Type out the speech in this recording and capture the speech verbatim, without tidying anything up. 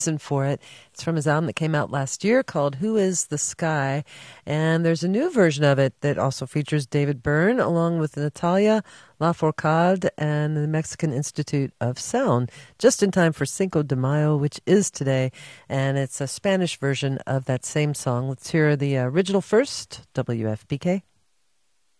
reason for it. It's from his album that came out last year called Who is the Sky? And there's a new version of it that also features David Byrne along with Natalia Lafourcade and the Mexican Institute of Sound, just in time for Cinco de Mayo, which is today. And it's a Spanish version of that same song. Let's hear the original first, W F P K.